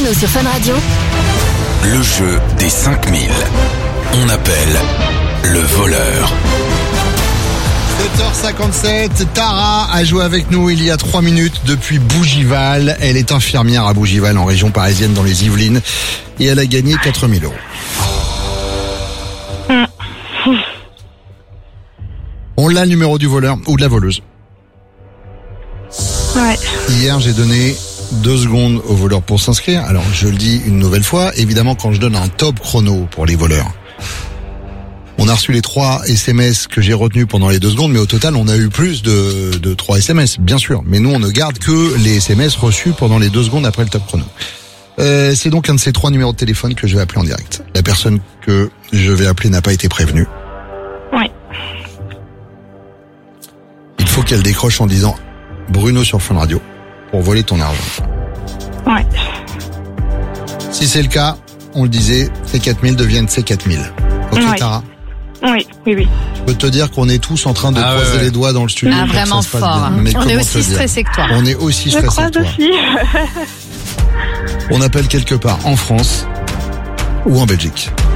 Bruno sur Fun Radio. Le jeu des 5000. On appelle le voleur. 7h57, Tara a joué avec nous il y a 3 minutes depuis Bougival. Elle est infirmière à Bougival en région parisienne dans les Yvelines et elle a gagné 4 000 €. On l'a le numéro du voleur ou de la voleuse. Ouais. Hier, j'ai donné 2 secondes au voleur pour s'inscrire. Alors, je le dis une nouvelle fois. Évidemment, quand je donne un top chrono pour les voleurs, on a reçu les 3 SMS que j'ai retenus pendant les 2 secondes, mais au total, on a eu plus de 3 SMS, bien sûr. Mais nous, on ne garde que les SMS reçus pendant les 2 secondes après le top chrono. C'est donc un de ces 3 numéros de téléphone que je vais appeler en direct. La personne que je vais appeler n'a pas été prévenue. Ouais. Il faut qu'elle décroche en disant Bruno sur Fun Radio pour voler ton argent. Ouais. Si c'est le cas, on le disait, ces 4000 deviennent ces 4000. Ok, Ouais. Tara? Oui. Je peux te dire qu'on est tous en train de croiser les doigts dans le studio. Ah, pour que vraiment ça se passe fort. bien. Mais On est comment aussi te dire stressés que toi. On est aussi Je stressés crois que toi. aussi. On appelle quelque part en France ou en Belgique.